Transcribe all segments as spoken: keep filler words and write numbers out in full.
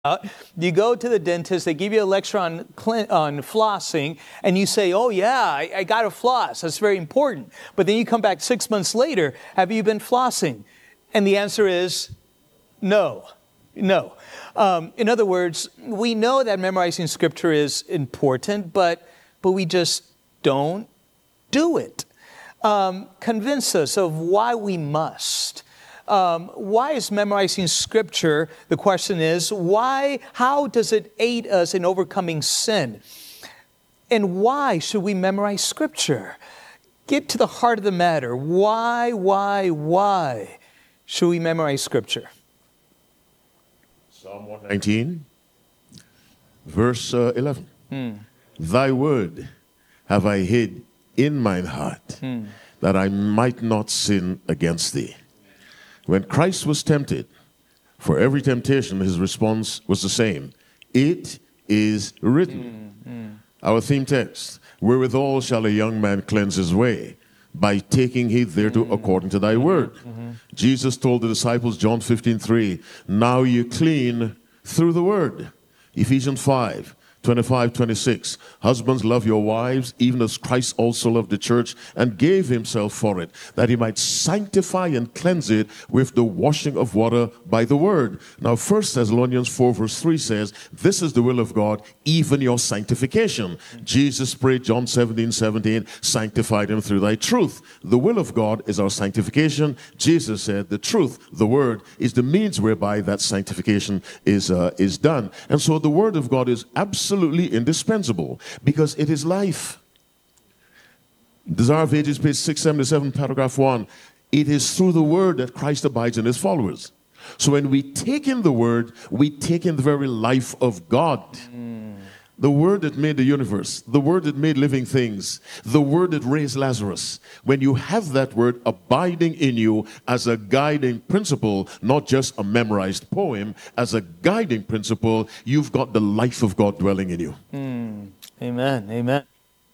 You go to the dentist, they give you a lecture on, on flossing, and you say, oh yeah, I, I got to floss. That's very important. But then you come back six months later, have you been flossing? And the answer is no, no. Um, in other words, we know that memorizing Scripture is important, but, but we just don't do it. Um, convince us of why we must. Um, why is memorizing Scripture? The question is, why? How does it aid us in overcoming sin? And why should we memorize Scripture? Get to the heart of the matter. Why, why, why should we memorize Scripture? Psalm one nineteen, verse uh, eleven. Hmm. Thy word have I hid in mine heart, hmm. that I might not sin against thee. When Christ was tempted, for every temptation, his response was the same. It is written. Mm, mm. Our theme text, wherewithal shall a young man cleanse his way? By taking heed thereto mm. according to thy word. Mm-hmm. Jesus told the disciples, John fifteen three, now you clean through the word. Ephesians five. twenty-five, twenty-six, husbands, love your wives, even as Christ also loved the church and gave himself for it, that he might sanctify and cleanse it with the washing of water by the word. Now, First Thessalonians four, verse three says, this is the will of God, even your sanctification. Jesus prayed, John seventeen, seventeen, sanctify them through thy truth. The will of God is our sanctification. Jesus said, the truth, the word, is the means whereby that sanctification is, uh, is done. And so the word of God is absolutely Absolutely indispensable because it is life. Desire of Ages, page six seventy-seven, paragraph one. It is through the word that Christ abides in his followers. So when we take in the word, we take in the very life of God. Mm. The word that made the universe, the word that made living things, the word that raised Lazarus. When you have that word abiding in you as a guiding principle, not just a memorized poem, as a guiding principle, you've got the life of God dwelling in you. Mm. Amen, amen.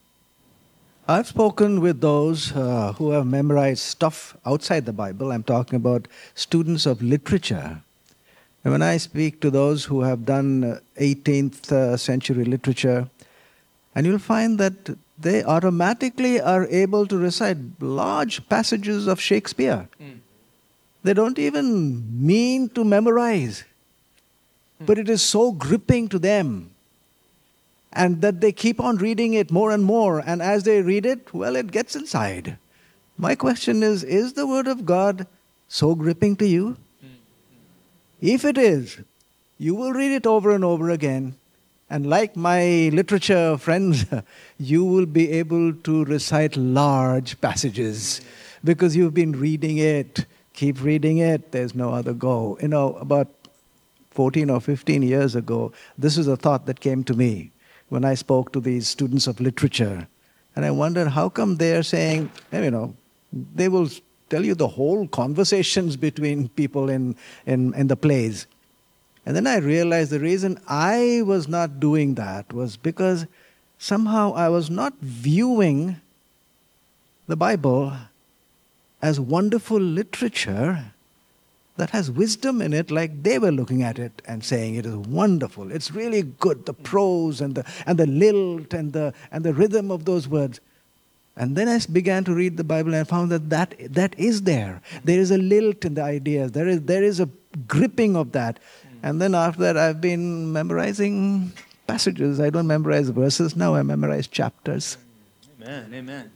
I've spoken with those uh, who have memorized stuff outside the Bible. I'm talking about students of literature. And when I speak to those who have done eighteenth century literature, and you'll find that they automatically are able to recite large passages of Shakespeare. Mm. They don't even mean to memorize, mm. but it is so gripping to them. And that they keep on reading it more and more. And as they read it, well, it gets inside. My question is, is the Word of God so gripping to you? If it is, you will read it over and over again. And like my literature friends, you will be able to recite large passages because you've been reading it. Keep reading it. There's no other go. You know, about fourteen or fifteen years ago, this is a thought that came to me when I spoke to these students of literature. And I wondered, how come they're saying, you know, they will tell you the whole conversations between people in, in, in the plays. And then I realized the reason I was not doing that was because somehow I was not viewing the Bible as wonderful literature that has wisdom in it, like they were looking at it and saying it is wonderful. It's really good, the prose and the and the lilt and the and the rhythm of those words. And then I began to read the Bible and I found that that, that is there. There is a lilt in the ideas. There is there is a gripping of that. And then after that, I've been memorizing passages. I don't memorize verses now. I memorize chapters. Amen. Amen.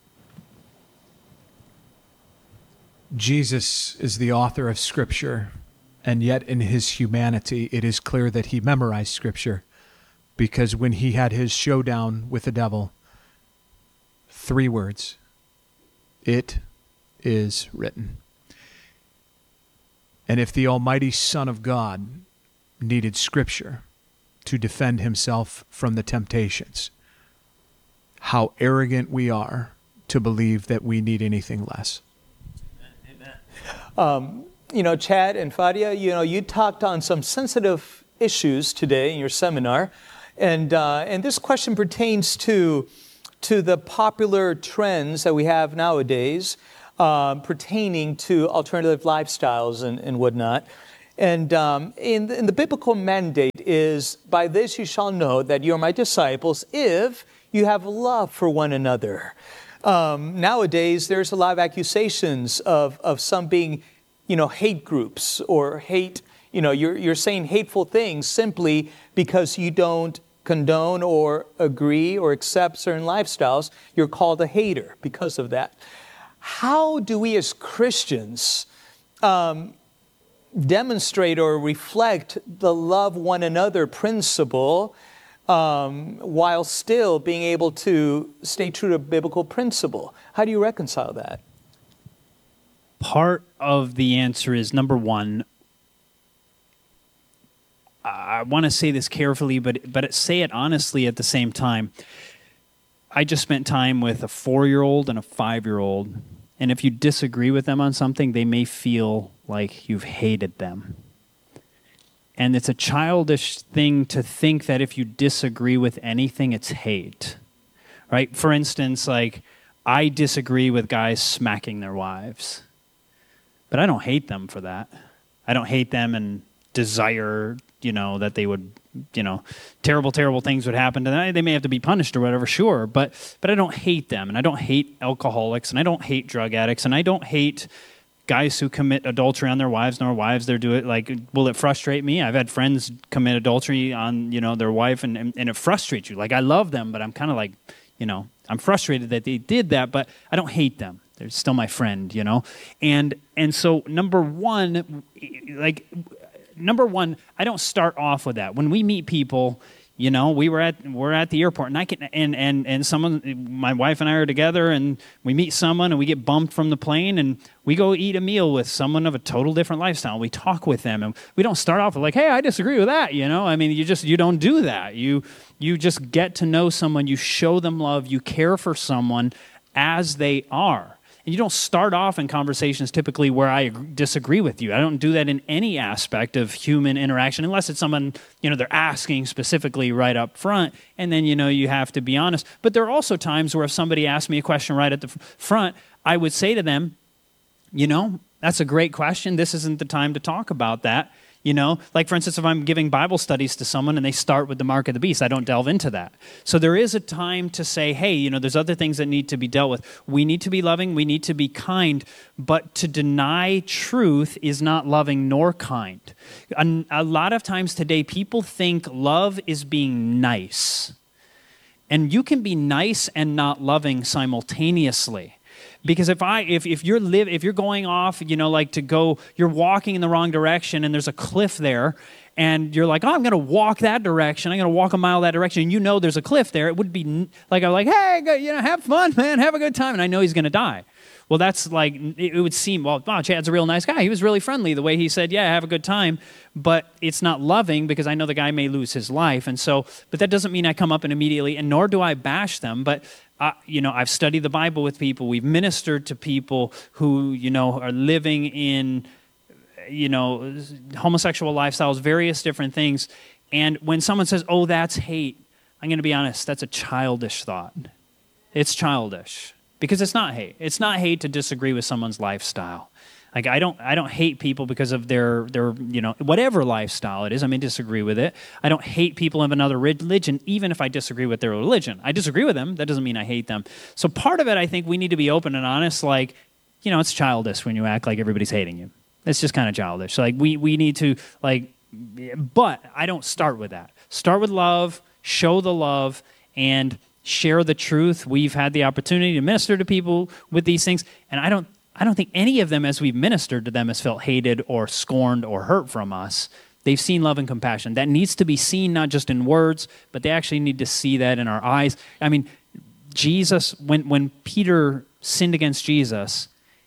Jesus is the author of Scripture, and yet in his humanity, it is clear that he memorized Scripture, because when he had his showdown with the devil, three words, it is written. And if the almighty Son of God needed Scripture to defend himself from the temptations, how arrogant we are to believe that we need anything less. Um, you know, Chad and Fadia, you know, you talked on some sensitive issues today in your seminar, and uh, and this question pertains to to the popular trends that we have nowadays uh, pertaining to alternative lifestyles and, and whatnot. And um, in, the, in the biblical mandate is, by this you shall know that you are my disciples if you have love for one another. Um, nowadays, there's a lot of accusations of, of some being, you know, hate groups or hate, you know, you're, you're saying hateful things simply because you don't condone or agree or accept certain lifestyles. You're called a hater because of that. How do we as Christians um, demonstrate or reflect the love one another principle um, while still being able to stay true to biblical principle? How do you reconcile that? Part of the answer is, number one, I want to say this carefully, but but say it honestly at the same time. I just spent time with a four-year-old and a five-year-old, and if you disagree with them on something, they may feel like you've hated them. And it's a childish thing to think that if you disagree with anything, it's hate, right? For instance, like, I disagree with guys smacking their wives, but I don't hate them for that. I don't hate them and desire, you know, that they would, you know, terrible, terrible things would happen to them. They may have to be punished or whatever, sure, but but I don't hate them, and I don't hate alcoholics, and I don't hate drug addicts, and I don't hate guys who commit adultery on their wives, nor wives they do it. Like, will it frustrate me? I've had friends commit adultery on, you know, their wife, and, and, and it frustrates you. Like, I love them, but I'm kind of like, you know, I'm frustrated that they did that, but I don't hate them. They're still my friend, you know? And and so number one, like, number one, I don't start off with that. When we meet people, you know, we were at we're at the airport, and I can and and and someone, my wife and I are together, and we meet someone, and we get bumped from the plane, and we go eat a meal with someone of a total different lifestyle. We talk with them, and we don't start off with like, "Hey, I disagree with that." You know, I mean, you just you don't do that. You you just get to know someone, you show them love, you care for someone as they are. And you don't start off in conversations typically where I disagree with you. I don't do that in any aspect of human interaction unless it's someone, you know, they're asking specifically right up front, and then, you know, you have to be honest. But there are also times where if somebody asks me a question right at the front, I would say to them, you know, that's a great question. This isn't the time to talk about that. You know, like, for instance, if I'm giving Bible studies to someone and they start with the mark of the beast, I don't delve into that. So there is a time to say, hey, you know, there's other things that need to be dealt with. We need to be loving, we need to be kind, but to deny truth is not loving nor kind. A, a lot of times today, people think love is being nice. And you can be nice and not loving simultaneously. Because if I if if you're live if you're going off, you know, like to go, you're walking in the wrong direction and there's a cliff there, and you're like, oh, I'm going to walk that direction. I'm going to walk a mile that direction. And you know there's a cliff there. It would be like, I'm like, hey, go, you know, have fun, man, have a good time. And I know he's going to die. Well, that's like, it would seem, well, wow, Chad's a real nice guy. He was really friendly the way he said, yeah, have a good time. But it's not loving because I know the guy may lose his life. And so, but that doesn't mean I come up and immediately, and nor do I bash them. But, uh, you know, I've studied the Bible with people. We've ministered to people who, you know, are living in, you know, homosexual lifestyles, various different things. And when someone says, oh, that's hate, I'm going to be honest, that's a childish thought. It's childish. Because it's not hate. It's not hate to disagree with someone's lifestyle. Like, I don't I don't hate people because of their, their, you know, whatever lifestyle it is. I may disagree with it. I don't hate people of another religion, even if I disagree with their religion. I disagree with them. That doesn't mean I hate them. So part of it, I think we need to be open and honest. Like, you know, it's childish when you act like everybody's hating you. It's just kind of childish. So like, we, we need to, like, but I don't start with that. Start with love, show the love, and share the truth. We've had the opportunity to minister to people with these things, and I don't I don't think any of them, as we've ministered to them, has felt hated or scorned or hurt from us. They've seen love and compassion. That needs to be seen not just in words, but they actually need to see that in our eyes. I mean, Jesus, when, when Peter sinned against Jesus,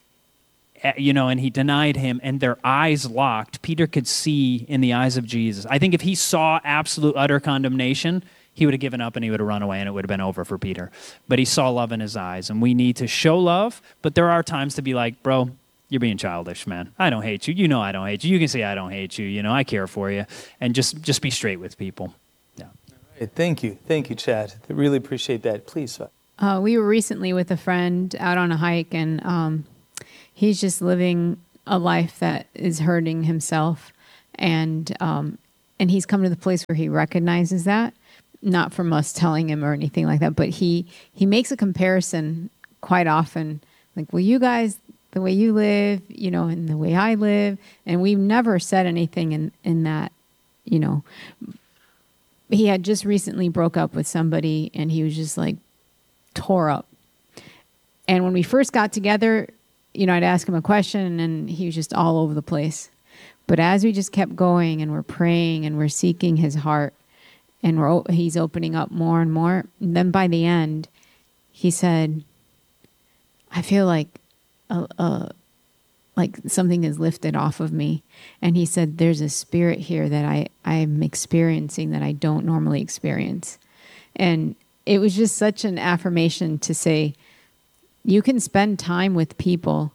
you know, and he denied him, and their eyes locked, Peter could see in the eyes of Jesus. I think if he saw absolute, utter condemnation, he would have given up and he would have run away and it would have been over for Peter. But he saw love in his eyes, and we need to show love, but there are times to be like, bro, you're being childish, man. I don't hate you. You know I don't hate you. You can say I don't hate you. You know, I care for you. And just, just be straight with people. Yeah. Right, thank you. Thank you, Chad. I really appreciate that. Please. Uh, we were recently with a friend out on a hike, and um, he's just living a life that is hurting himself. and um, and he's come to the place where he recognizes that, not from us telling him or anything like that, but he he makes a comparison quite often, like, well, you guys, the way you live, you know, and the way I live, and we've never said anything in in that, you know. He had just recently broke up with somebody, and he was just like tore up. And when we first got together, you know, I'd ask him a question, and he was just all over the place. But as we just kept going, and we're praying, and we're seeking his heart, and we're he's opening up more and more, and then by the end, he said, I feel like a, a like something is lifted off of me. And he said, there's a spirit here that I, I'm experiencing that I don't normally experience. And it was just such an affirmation to say, you can spend time with people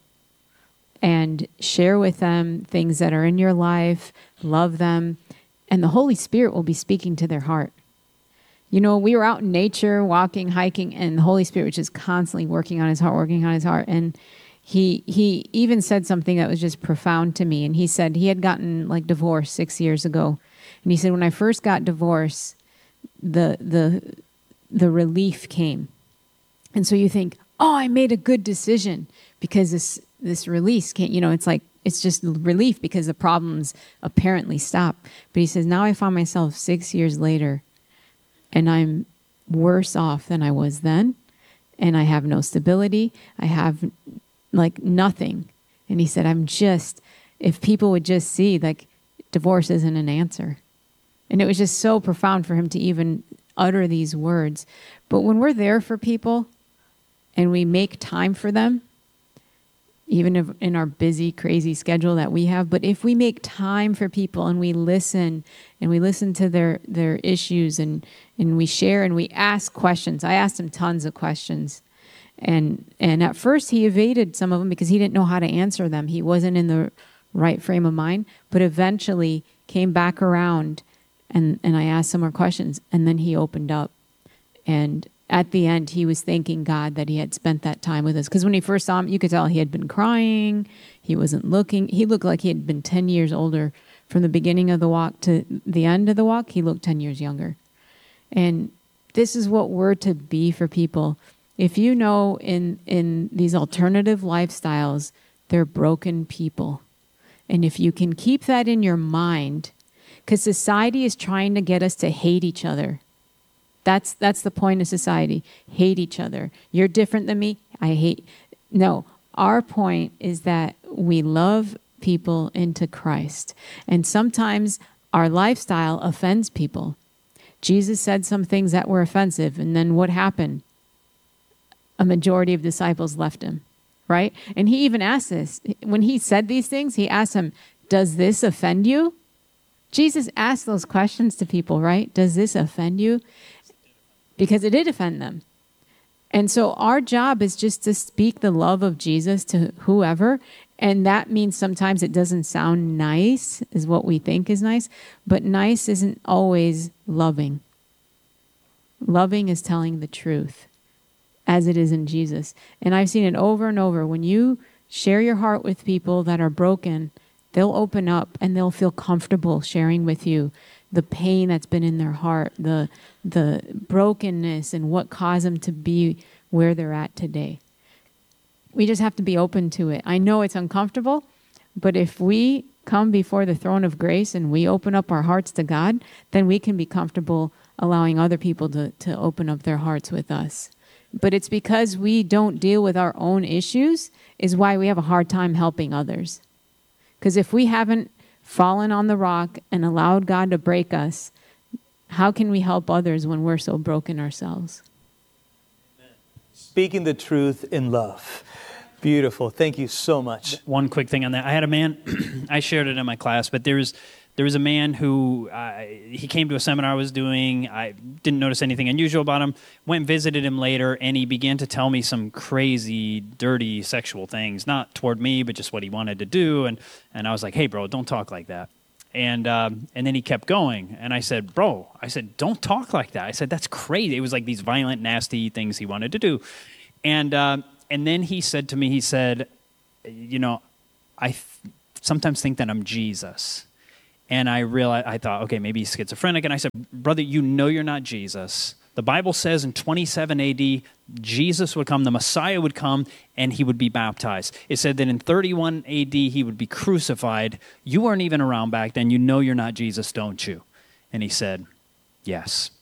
and share with them things that are in your life, love them, and the Holy Spirit will be speaking to their heart. You know, we were out in nature, walking, hiking, and the Holy Spirit was just constantly working on his heart, working on his heart. And He he even said something that was just profound to me. And he said he had gotten like divorced six years ago. And he said, when I first got divorced, the the the relief came. And so you think, oh, I made a good decision because this this release came. You know, it's like it's just relief because the problems apparently stopped. But he says, now I find myself six years later, and I'm worse off than I was then, and I have no stability. I have like nothing. And he said, I'm just, if people would just see, like, divorce isn't an answer. And it was just so profound for him to even utter these words. But when we're there for people and we make time for them, even if in our busy, crazy schedule that we have, but if we make time for people and we listen and we listen to their, their issues and, and we share and we ask questions. I asked him tons of questions. And and at first he evaded some of them because he didn't know how to answer them. He wasn't in the right frame of mind, but eventually came back around and, and I asked some more questions, and then he opened up. And at the end, he was thanking God that he had spent that time with us. Because when he first saw him, you could tell he had been crying. He wasn't looking. He looked like he had been ten years older. From the beginning of the walk to the end of the walk, he looked ten years younger. And this is what we're to be for people. If you know in, in these alternative lifestyles, they're broken people. And if you can keep that in your mind, because society is trying to get us to hate each other. That's that's the point of society. Hate each other. You're different than me. I hate. No, our point is that we love people into Christ. And sometimes our lifestyle offends people. Jesus said some things that were offensive, and then what happened? A majority of disciples left him, right? And he even asked this. When he said these things, he asked them, does this offend you? Jesus asked those questions to people, right? Does this offend you? Because it did offend them. And so our job is just to speak the love of Jesus to whoever. And that means sometimes it doesn't sound nice, is what we think is nice. But nice isn't always loving. Loving is telling the truth, as it is in Jesus. And I've seen it over and over. When you share your heart with people that are broken, they'll open up and they'll feel comfortable sharing with you the pain that's been in their heart, the the brokenness and what caused them to be where they're at today. We just have to be open to it. I know it's uncomfortable, but if we come before the throne of grace and we open up our hearts to God, then we can be comfortable allowing other people to, to open up their hearts with us. But it's because we don't deal with our own issues is why we have a hard time helping others. Because if we haven't fallen on the rock and allowed God to break us, how can we help others when we're so broken ourselves? Speaking the truth in love. Beautiful. Thank you so much. One quick thing on that. I had a man, I shared it in my class, but there was, there was a man who, uh, he came to a seminar I was doing. I didn't notice anything unusual about him. Went and visited him later, and he began to tell me some crazy, dirty sexual things. Not toward me, but just what he wanted to do. And, and I was like, hey, bro, don't talk like that. And um, and then he kept going. And I said, bro, I said, don't talk like that. I said, that's crazy. It was like these violent, nasty things he wanted to do. And uh, and then he said to me, he said, you know, I th- sometimes think that I'm Jesus. And I realized, I thought, okay, maybe he's schizophrenic. And I said, brother, you know you're not Jesus. The Bible says in twenty-seven A D, Jesus would come, the Messiah would come, and he would be baptized. It said that in thirty-one A D, he would be crucified. You weren't even around back then. You know you're not Jesus, don't you? And he said, yes.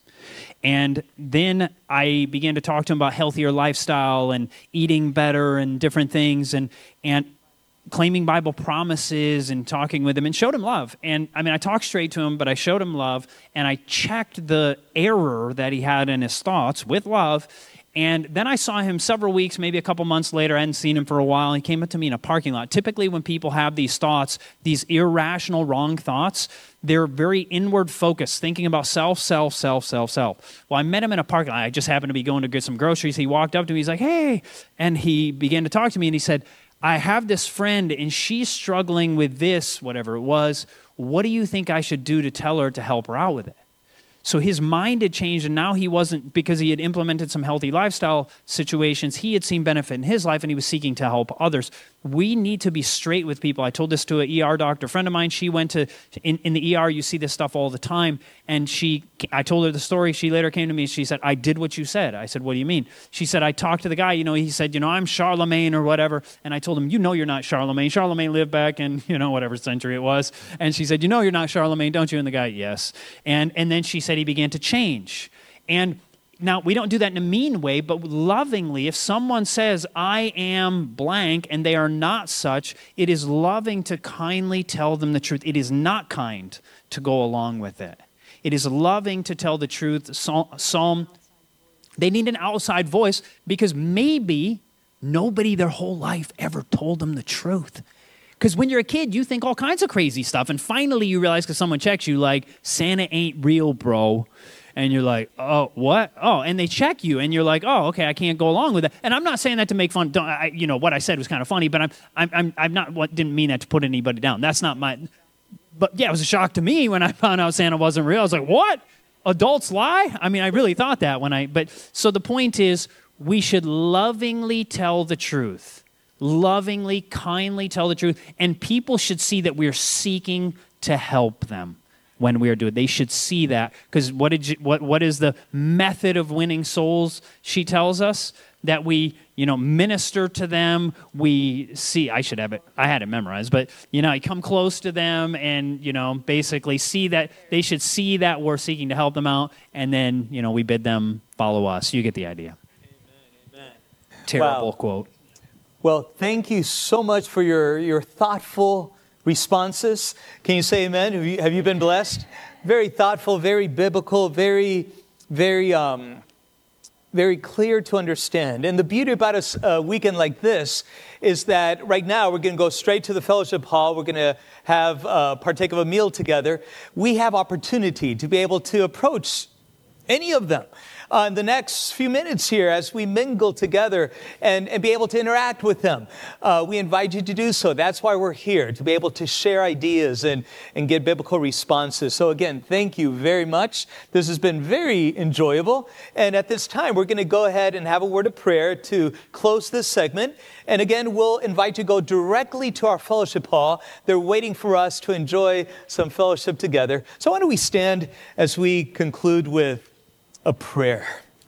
And then I began to talk to him about healthier lifestyle and eating better and different things and and claiming Bible promises and talking with him and showed him love. And I mean, I talked straight to him, but I showed him love and I checked the error that he had in his thoughts with love. And then I saw him several weeks, maybe a couple months later. I hadn't seen him for a while. He came up to me in a parking lot. Typically when people have these thoughts, these irrational, wrong thoughts, they're very inward focused, thinking about self, self, self, self, self. Well, I met him in a parking lot. I just happened to be going to get some groceries. He walked up to me. He's like, hey. And he began to talk to me and he said, I have this friend and she's struggling with this, whatever it was. What do you think I should do to tell her to help her out with it? So his mind had changed, and now he wasn't, because he had implemented some healthy lifestyle situations, he had seen benefit in his life, and he was seeking to help others. We need to be straight with people. I told this to an E R doctor friend of mine. She went to, in, in the E R, you see this stuff all the time, and she, I told her the story. She later came to me, and she said, I did what you said. I said, what do you mean? She said, I talked to the guy, you know, he said, you know, I'm Charlemagne or whatever, and I told him, you know you're not Charlemagne. Charlemagne lived back in, you know, whatever century it was, and she said, you know you're not Charlemagne, don't you? And the guy, yes. And, and then she said he began to change. And now, we don't do that in a mean way, but lovingly, if someone says, I am blank, and they are not such, it is loving to kindly tell them the truth. It is not kind to go along with it. It is loving to tell the truth. Psalm, they need an outside voice because maybe nobody their whole life ever told them the truth. Because when you're a kid, you think all kinds of crazy stuff, and finally you realize because someone checks you like, Santa ain't real, bro. And you're like, oh, what? Oh, and they check you, and you're like, oh, okay, I can't go along with that. And I'm not saying that to make fun. Don't, I, you know, what I said was kind of funny, but I'm, I'm, I'm, I'm not. What didn't mean that to put anybody down. That's not my. But yeah, it was a shock to me when I found out Santa wasn't real. I was like, what? Adults lie? I mean, I really thought that when I. But so the point is, we should lovingly tell the truth, lovingly, kindly tell the truth, and people should see that we're seeking to help them. When we are doing it, they should see that, because what did you, what what is the method of winning souls? She tells us that we, you know, minister to them. We see. I should have it. I had it memorized, but you know, I come close to them, and you know, basically see that they should see that we're seeking to help them out, and then you know, we bid them follow us. You get the idea. Amen. Amen. Terrible Wow. quote. Well, thank you so much for your, your thoughtful responses. Can you say amen? Have you, have you been blessed? Very thoughtful, very biblical, very, very, um, very clear to understand. And the beauty about a uh, weekend like this is that right now we're going to go straight to the fellowship hall. We're going to have uh, partake of a meal together. We have opportunity to be able to approach any of them uh, in the next few minutes here as we mingle together and, and be able to interact with them. Uh, we invite you to do so. That's why we're here, to be able to share ideas and, and get biblical responses. So again, thank you very much. This has been very enjoyable. And at this time, we're going to go ahead and have a word of prayer to close this segment. And again, we'll invite you to go directly to our fellowship hall. They're waiting for us to enjoy some fellowship together. So why don't we stand as we conclude with a prayer.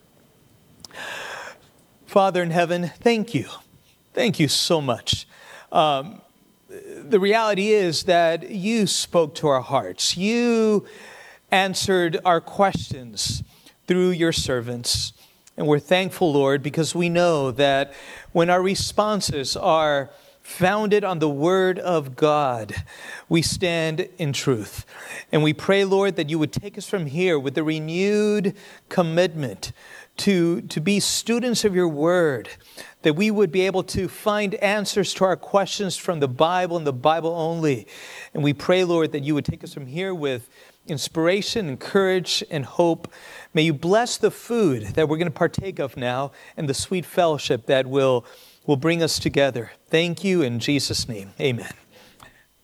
Father in heaven, thank you. Thank you so much. Um, the reality is that you spoke to our hearts. You answered our questions through your servants. And we're thankful, Lord, because we know that when our responses are founded on the Word of God, we stand in truth. And we pray, Lord, that you would take us from here with a renewed commitment to, to be students of your Word, that we would be able to find answers to our questions from the Bible and the Bible only. And we pray, Lord, that you would take us from here with inspiration and courage and hope. May you bless the food that we're going to partake of now and the sweet fellowship that will will bring us together. Thank you in Jesus' name. Amen.